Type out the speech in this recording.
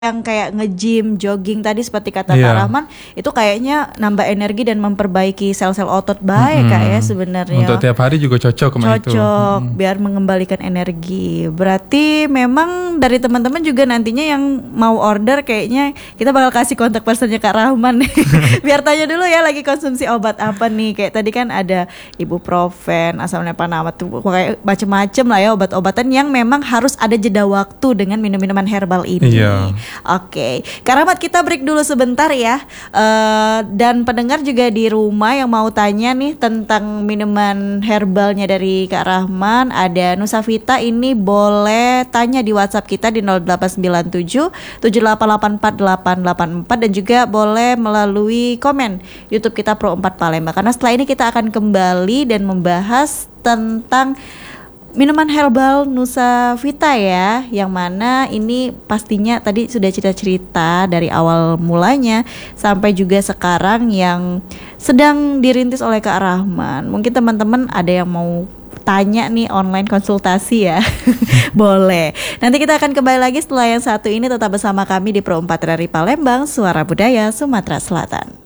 yang kayak nge-gym, jogging tadi seperti kata Kak Rahman, itu kayaknya nambah energi dan memperbaiki sel-sel otot baik Kak ya sebenarnya. Untuk tiap hari juga cocok sama itu. Cocok, biar mengembalikan energi. Berarti memang dari teman-teman juga nantinya yang mau order kayaknya kita bakal kasih kontak personnya Kak Rahman. Biar tanya dulu ya lagi konsumsi obat apa nih. Kayak tadi kan ada ibuprofen, asam lepanama tuh kayak macem-macem lah ya obat-obatan yang memang harus ada jeda waktu dengan minum-minuman herbal ini. Oke, Kak Rahmat kita break dulu sebentar ya. Dan pendengar juga di rumah yang mau tanya nih tentang minuman herbalnya dari Kak Rahman, ada Nusavita, ini boleh tanya di WhatsApp kita di 0897 7884 884 dan juga boleh melalui komen YouTube kita Pro 4 Palembang. Karena setelah ini kita akan kembali dan membahas tentang minuman herbal Nusavita ya, yang mana ini pastinya tadi sudah cerita-cerita dari awal mulanya sampai juga sekarang yang sedang dirintis oleh Kak Rahman. Mungkin teman-teman ada yang mau tanya nih online konsultasi ya. Boleh. Nanti kita akan kembali lagi setelah yang satu ini, tetap bersama kami di Pro 4 dari Palembang, Suara Budaya Sumatera Selatan.